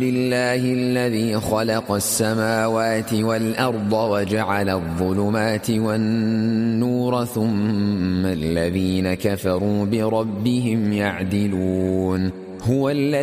لله الذي خلق السماوات والأرض وجعل الظلمات والنور ثم الذين كفروا بربهم يعدلون. هو الذي